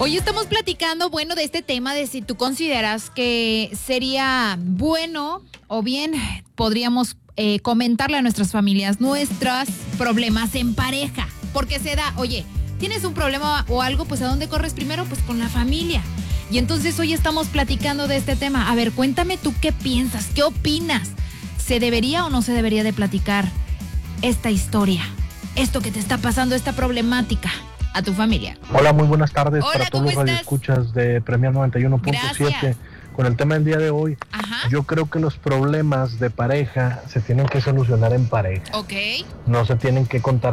Hoy estamos platicando, bueno, de este tema de si tú consideras que sería bueno o bien podríamos comentarle a nuestras familias nuestros problemas en pareja. Porque se da, oye, tienes un problema o algo, pues ¿a dónde corres primero? Pues con la familia. Y entonces hoy estamos platicando de este tema. A ver, cuéntame tú qué piensas, qué opinas. ¿Se debería o no se debería de platicar esta historia? Esto que te está pasando, esta problemática a tu familia. Hola, muy buenas tardes. Hola, para todos los ¿cómo estás? radioescuchas de Premier 91.7. Gracias. Con el tema del día de hoy, Ajá. yo creo que los problemas de pareja se tienen que solucionar en pareja. Ok. No se tienen que contar